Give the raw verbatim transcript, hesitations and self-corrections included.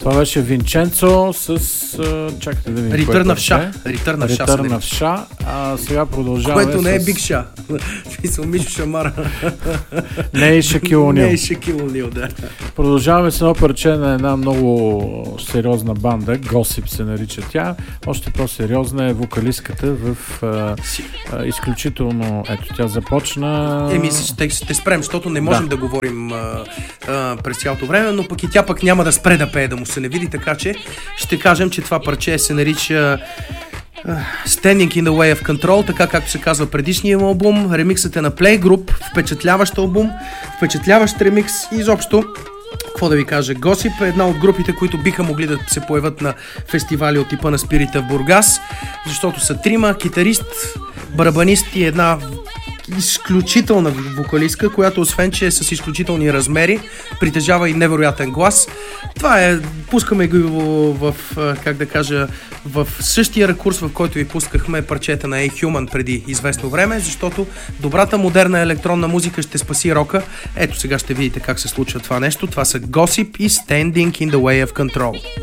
Това беше Винченцо с... Чакайте да видим. Return of Sha. Return of Sha. А сега продължаваме. Което не е с... Big Sha. Смисъл Мишо Шамара. Не е Шакил Онил. Не е Шакил Онил, да. Продължаваме с едно парче на една много сериозна банда. Gossip се нарича тя. Още по-сериозна е вокалистката в а, а, изключително... Ето, тя започна... Еми, ще, ще спрем, защото не можем да, да говорим а, а, през цялото време, но пък и тя пък няма да спре да пее, да му се не види, така че ще кажем, че това парче се нарича Standing in the Way of Control, така както се казва предишния албум. Ремиксът е на Playgroup, впечатляващ албум, впечатляващ ремикс и изобщо, какво да ви кажа, Gossip е една от групите, които биха могли да се появят на фестивали от типа на Спирита в Бургас, защото са трима, китарист, барабанист и една изключителна вокалистка, която освен, че е с изключителни размери, притежава и невероятен глас. Това е, пускаме го в, в как да кажа, в същия ракурс, в който ви пускахме парчета на A Human преди известно време, защото добрата модерна електронна музика ще спаси рока. Ето сега ще видите как се случва това нещо. Това са Gossip и Standing in the Way of Control.